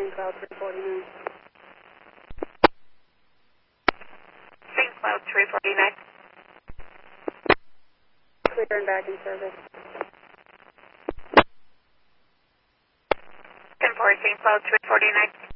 St. Cloud 349. St. Cloud 349. Clear and back in service. 10-4, St. Cloud 349.